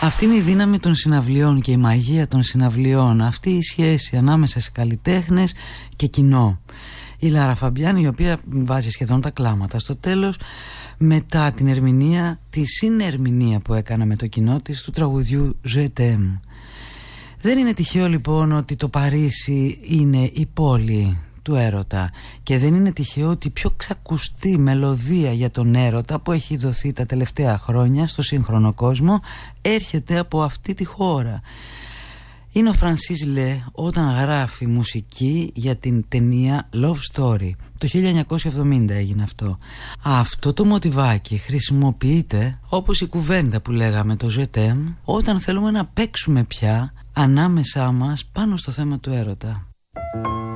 Αυτή είναι η δύναμη των συναυλιών και η μαγεία των συναυλιών. Αυτή η σχέση ανάμεσα σε καλλιτέχνες και κοινό. Η Λάρα Φαμπιάν, η οποία βάζει σχεδόν τα κλάματα στο τέλος, μετά την ερμηνεία, τη συνερμηνεία που έκανα με το κοινό της του τραγουδιού Je t'aime. Δεν είναι τυχαίο λοιπόν ότι το Παρίσι είναι η πόλη του έρωτα, και δεν είναι τυχαίο ότι η πιο ξακουστή μελωδία για τον έρωτα που έχει δοθεί τα τελευταία χρόνια στο σύγχρονο κόσμο έρχεται από αυτή τη χώρα. Είναι ο Φρανσίς Λε όταν γράφει μουσική για την ταινία Love Story. Το 1970 έγινε αυτό. Αυτό το μοτιβάκι χρησιμοποιείται, όπως η κουβέντα που λέγαμε, το Je t'aime, όταν θέλουμε να παίξουμε πια ανάμεσά μας πάνω στο θέμα του έρωτα.